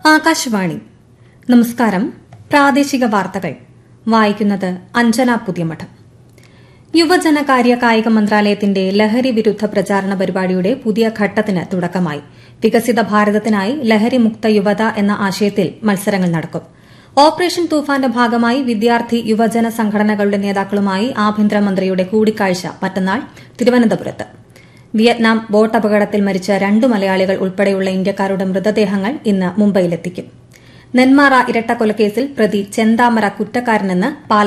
ആകാശവാണി. നമസ്കാരം. പ്രാദേശിക വാർത്തകൾ വായിക്കുന്നത് അഞ്ജന പുതിയമഠം. യുവജനകാര്യ കായിക മന്ത്രാലയത്തിന്റെ ലഹരി വിരുദ്ധ പ്രചാരണ പരിപാടിയുടെ പുതിയ ഘട്ടത്തിന് തുടക്കമായി. വികസിത ഭാരതത്തിനായി ലഹരിമുക്ത യുവത എന്ന ആശയത്തിൽ മത്സരങ്ങൾ നടക്കും. ഓപ്പറേഷൻ തൂഫാന്റെ ഭാഗമായി വിദ്യാർത്ഥി യുവജന സംഘടനകളുടെ നേതാക്കളുമായി ആഭ്യന്തരമന്ത്രിയുടെ കൂടിക്കാഴ്ച മറ്റന്നാൾ തിരുവനന്തപുരത്ത്. വിയറ്റ്നാം ബോട്ട് അപകടത്തിൽ മരിച്ച 2 മലയാളികൾ ഉൾപ്പെടെയുള്ള ഇന്ത്യക്കാരുടെ മൃതദേഹങ്ങൾ ഇന്ന് മുംബൈയിലെത്തിക്കും. നെന്മാറ ഇരട്ടക്കൊലക്കേസിൽ പ്രതി ചെന്താമര കുറ്റക്കാരനെന്ന്